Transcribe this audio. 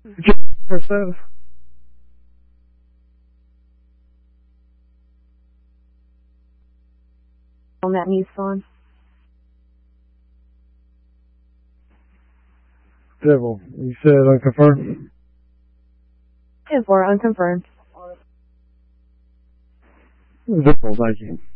Percent. On that Nissan. Devil. You said unconfirmed? 10-4, unconfirmed. Devil, thank you.